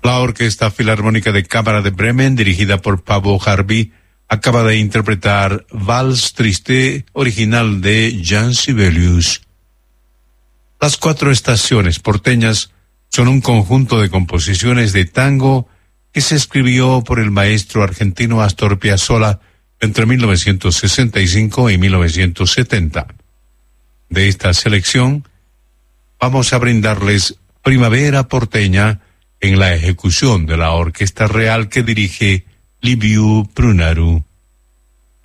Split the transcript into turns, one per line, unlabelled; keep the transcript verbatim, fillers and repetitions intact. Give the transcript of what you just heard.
La Orquesta Filarmónica de Cámara de Bremen, dirigida por Paavo Järvi, acaba de interpretar Vals Triste, original de Jan Sibelius. Las cuatro estaciones porteñas son un conjunto de composiciones de tango que se escribió por el maestro argentino Astor Piazzolla entre mil novecientos sesenta y cinco y mil novecientos setenta. De esta selección, vamos a brindarles Primavera Porteña en la ejecución de la Orquesta Real que dirige Liviu Prunaru.